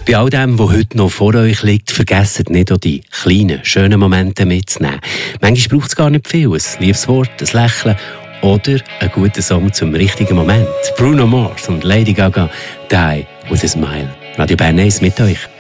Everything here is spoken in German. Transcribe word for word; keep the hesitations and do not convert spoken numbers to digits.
Bei all dem, was heute noch vor euch liegt, vergesst nicht auch die kleinen, schönen Momente mitzunehmen. Manchmal braucht es gar nicht viel. Ein liebes Wort, ein Lächeln oder einen guten Song zum richtigen Moment. Bruno Mars und Lady Gaga, Die with a Smile. Radio Bern eins mit euch.